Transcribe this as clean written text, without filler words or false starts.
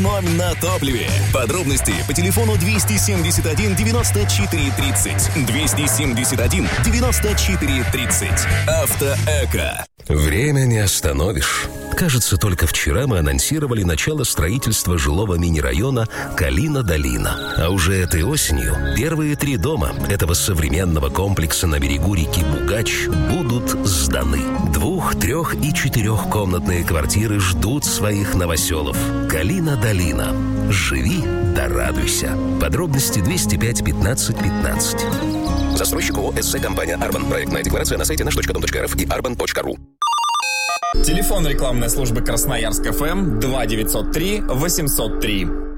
эконом на топливе. Подробности по телефону 271 94 30. 271 94 30. Автоэко. Время не остановишь. Кажется, только вчера мы анонсировали начало строительства жилого мини-района Калина-Долина. А уже этой осенью первые 3 дома этого современного комплекса на берегу реки Бугач будут сданы. 2-, 3- и 4-комнатные квартиры ждут своих новоселов. Калина-Долина. Живи да радуйся. Подробности 205 15 15. Застройщик ООО «СС Компания Арбан». Проектная декларация на сайте nаш.дом.рф и arban.ru. Телефон рекламной службы Красноярск ФМ 2903 803.